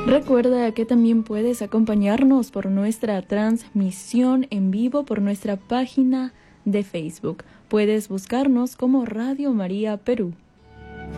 Recuerda que también puedes acompañarnos por nuestra transmisión en vivo por nuestra página de Facebook. Puedes buscarnos como Radio María Perú.